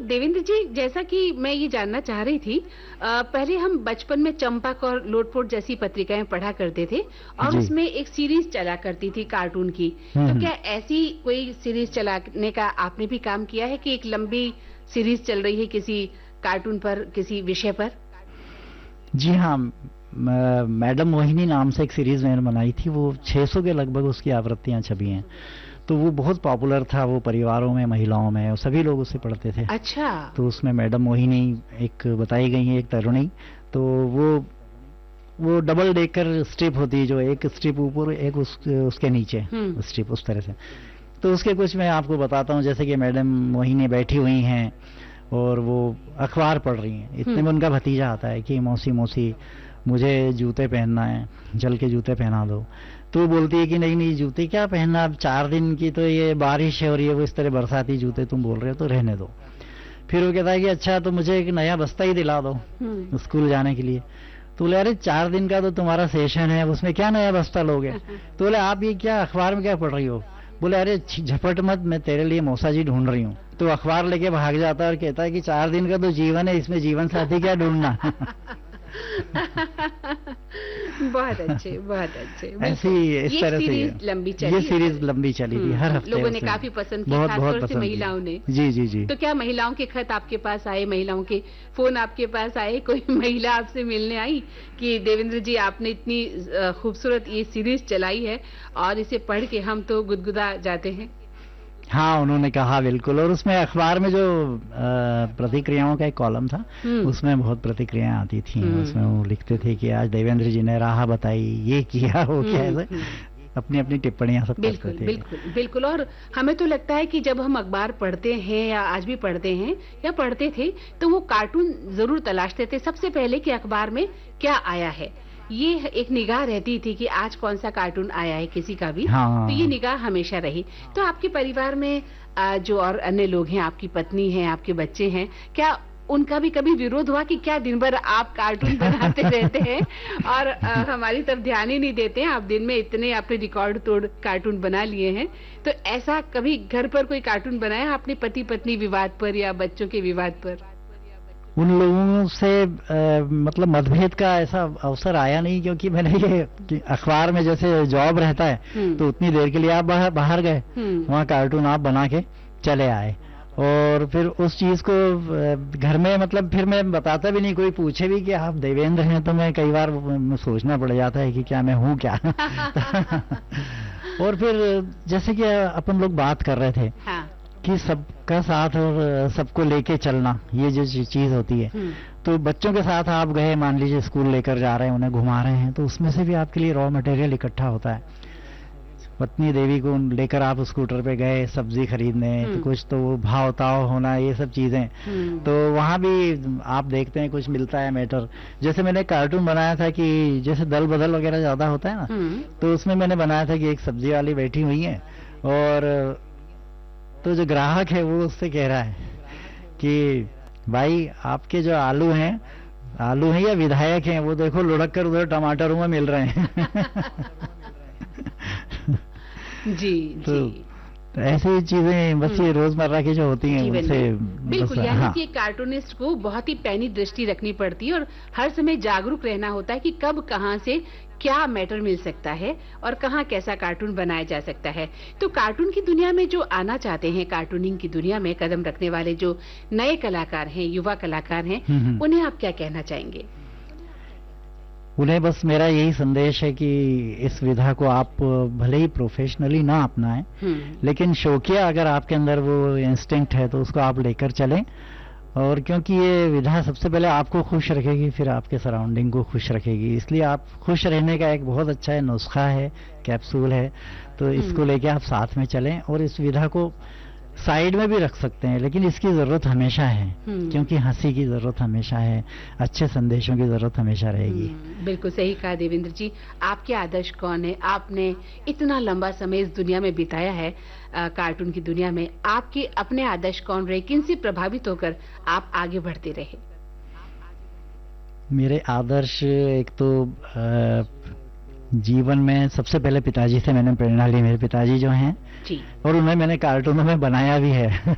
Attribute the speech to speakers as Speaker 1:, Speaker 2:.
Speaker 1: देवेंद्र जी, जैसा कि मैं ये जानना चाह रही थी, पहले हम बचपन में चंपक और लोटपोट जैसी पत्रिकाएं पढ़ा करते थे और
Speaker 2: जी।
Speaker 1: उसमें एक सीरीज चला करती थी कार्टून की। तो क्या ऐसी कोई सीरीज चलाने का आपने भी काम किया है कि एक लंबी सीरीज चल रही है किसी कार्टून पर, किसी विषय पर?
Speaker 2: जी हाँ, मैडम मोहिनी नाम से एक सीरीज मैंने बनाई थी, वो 600 के लगभग उसकी आवृत्तियां छपी हैं। तो वो बहुत पॉपुलर था, वो परिवारों में, महिलाओं में, और सभी लोग उसे पढ़ते थे।
Speaker 1: अच्छा।
Speaker 2: तो उसमें मैडम मोहिनी एक बताई गई है, एक तरुणी। तो वो डबल डेकर स्ट्रिप होती है, जो एक स्ट्रिप ऊपर एक उसके नीचे स्ट्रिप, उस तरह से। तो उसके कुछ मैं आपको बताता हूँ, जैसे कि मैडम मोहिनी बैठी हुई हैं और वो अखबार पढ़ रही हैं। इतने में उनका भतीजा आता है कि मौसी मौसी मुझे जूते पहनना है, जल के जूते पहना दो। तो वो बोलती है कि नहीं नहीं, जूते क्या पहनना, अब 4 दिन की तो ये बारिश है और ये वो इस तरह बरसाती जूते तुम बोल रहे हो, तो रहने दो। फिर वो कहता है कि अच्छा तो मुझे एक नया बस्ता ही दिला दो स्कूल जाने के लिए। तो बोले अरे 4 दिन का तो तुम्हारा सेशन है, उसमें क्या नया बस्ता लोगे? तो बोले आप ये क्या अखबार में क्या पढ़ रही हो? बोले अरे झपट मत, मैं तेरे लिए मौसा जी ढूंढ रही हूँ। तो अखबार लेके भाग जाता है और कहता है कि 4 दिन का तो जीवन है, इसमें जीवन साथी क्या ढूंढना।
Speaker 1: बहुत अच्छे, बहुत अच्छे।
Speaker 2: ऐसी इस तरह से
Speaker 1: ये
Speaker 2: सीरीज लंबी चली थी, हर हफ्ते
Speaker 1: लोगों ने काफी पसंद की, खासतौर से महिलाओं ने।
Speaker 2: जी जी जी।
Speaker 1: तो क्या महिलाओं के खत आपके पास आए, महिलाओं के फोन आपके पास आए, कोई महिला आपसे मिलने आई कि देवेंद्र जी आपने इतनी खूबसूरत ये सीरीज चलाई है और इसे पढ़ के हम तो गुदगुदा जाते हैं?
Speaker 2: हाँ, उन्होंने कहा बिल्कुल। और उसमें अखबार में जो प्रतिक्रियाओं का एक कॉलम था, उसमें बहुत प्रतिक्रियाएं आती थी। उसमें वो लिखते थे कि आज देवेंद्र जी ने राह बताई, ये किया, वो किया, ऐसे अपनी अपनी टिप्पणियां सब करते थे।
Speaker 1: बिल्कुल बिल्कुल। और हमें तो लगता है कि जब हम अखबार पढ़ते हैं या आज भी पढ़ते हैं या पढ़ते थे, तो वो कार्टून जरूर तलाशते थे सबसे पहले कि अखबार में क्या आया है। ये एक निगाह रहती थी कि आज कौन सा कार्टून आया है किसी का भी।
Speaker 2: हाँ।
Speaker 1: तो ये निगाह हमेशा रही। तो आपके परिवार में जो और अन्य लोग हैं, आपकी पत्नी हैं, आपके बच्चे हैं, क्या उनका भी कभी विरोध हुआ कि क्या दिन भर आप कार्टून बनाते रहते हैं और हमारी तरफ ध्यान ही नहीं देते हैं? आप दिन में इतने आपने रिकॉर्ड तोड़ कार्टून बना लिए हैं। तो ऐसा कभी घर पर कोई कार्टून बनाया आपने पति पत्नी विवाद पर या बच्चों के विवाद पर?
Speaker 2: उन लोगों से मतलब मतभेद का ऐसा अवसर आया नहीं, क्योंकि मैंने ये अखबार में जैसे जॉब रहता है तो उतनी देर के लिए आप बाहर गए, वहाँ कार्टून आप बना के चले आए, और फिर उस चीज को घर में मतलब फिर मैं बताता भी नहीं, कोई पूछे भी कि आप देवेंद्र हैं, तो मैं कई बार सोचना पड़ जाता है कि क्या मैं हूँ क्या। और फिर जैसे कि अपन लोग बात कर रहे थे कि सबका साथ और सबको लेके चलना, ये जो चीज होती है, तो बच्चों के साथ आप गए, मान लीजिए स्कूल लेकर जा रहे हैं, उन्हें घुमा रहे हैं, तो उसमें से भी आपके लिए रॉ मटेरियल इकट्ठा होता है। पत्नी देवी को लेकर आप स्कूटर पे गए सब्जी खरीदने, तो कुछ तो वो भाव ताव होना, ये सब चीजें, तो वहां भी आप देखते हैं कुछ मिलता है मैटर। जैसे मैंने कार्टून बनाया था कि जैसे दल बदल वगैरह ज्यादा होता है ना, तो उसमें मैंने बनाया था कि एक सब्जी वाली बैठी हुई है और तो जो ग्राहक है वो उससे कह रहा है कि भाई आपके जो आलू हैं या विधायक हैं, वो देखो लुढ़क कर उधर टमाटरों में मिल रहे हैं।
Speaker 1: जी
Speaker 2: तो ऐसी चीजें बस ये रोजमर्रा की जो होती हैं उनसे
Speaker 1: बिल्कुल। यानी कि कार्टूनिस्ट को बहुत ही पैनी दृष्टि रखनी पड़ती है और हर समय जागरूक रहना होता है कि कब कहाँ से क्या मैटर मिल सकता है और कहाँ कैसा कार्टून बनाया जा सकता है। तो कार्टून की दुनिया में जो आना चाहते हैं, कार्टूनिंग की दुनिया में कदम रखने वाले जो नए कलाकार हैं, युवा कलाकार हैं, उन्हें आप क्या कहना चाहेंगे?
Speaker 2: उन्हें बस मेरा यही संदेश है कि इस विधा को आप भले ही प्रोफेशनली ना अपनाएं, लेकिन शौकिया अगर आपके अंदर वो इंस्टिंक्ट है तो उसको आप लेकर चलें। और क्योंकि ये विधा सबसे पहले आपको खुश रखेगी, फिर आपके सराउंडिंग को खुश रखेगी, इसलिए आप खुश रहने का एक बहुत अच्छा नुस्खा है, कैप्सूल है। तो इसको लेके आप साथ में चलें और इस विधा को साइड में भी रख सकते हैं, लेकिन इसकी जरूरत हमेशा है, क्योंकि हंसी की जरूरत हमेशा है, अच्छे संदेशों की जरूरत हमेशा रहेगी।
Speaker 1: बिल्कुल सही कहा देवेंद्र जी। आपके आदर्श कौन है? आपने इतना लंबा समय इस दुनिया में बिताया है, कार्टून की दुनिया में, आपके अपने आदर्श कौन रहे? किनसे प्रभावित होकर आप आगे बढ़ते रहे?
Speaker 2: मेरे आदर्श एक तो जीवन में सबसे पहले पिताजी से मैंने प्रेरणा ली। मेरे पिताजी जो हैं, और उन्हें मैंने कार्टूनों में बनाया भी है।